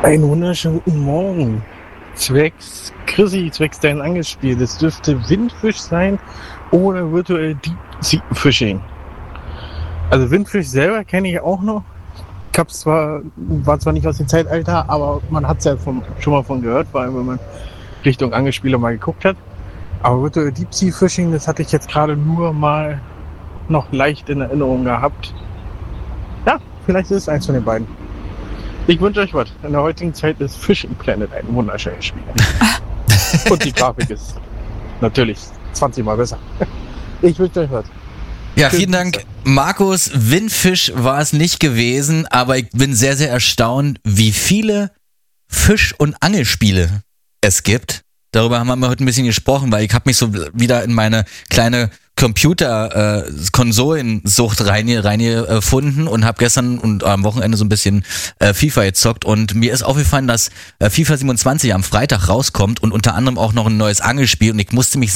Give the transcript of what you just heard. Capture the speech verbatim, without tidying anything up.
Einen wunderschönen guten Morgen. Zwecks Chrissy, zwecks dein Angespiel. Das dürfte Windfisch sein oder virtuell Deep Sea Fishing. Also Windfisch selber kenne ich auch noch. Ich hab's zwar, war zwar nicht aus dem Zeitalter, aber man hat es ja vom, schon mal von gehört, vor allem wenn man Richtung Angespiele mal geguckt hat. Aber virtuell Deep Sea Fishing, das hatte ich jetzt gerade nur mal noch leicht in Erinnerung gehabt. Ja, vielleicht ist es eins von den beiden. Ich wünsche euch was. In der heutigen Zeit ist Fishing Planet ein wunderschönes Spiel. Und die Grafik ist natürlich zwanzig Mal besser. Ich wünsche euch was. Ja, vielen Dank, Markus. Windfisch war es nicht gewesen, aber ich bin sehr, sehr erstaunt, wie viele Fisch- und Angelspiele es gibt. Darüber haben wir heute ein bisschen gesprochen, weil ich habe mich so wieder in meine kleine Computer-Konsolensucht rein, reingefunden und habe gestern und am Wochenende so ein bisschen äh, FIFA gezockt und mir ist aufgefallen, dass äh, FIFA siebenundzwanzig am Freitag rauskommt und unter anderem auch noch ein neues Angelspiel und ich musste mich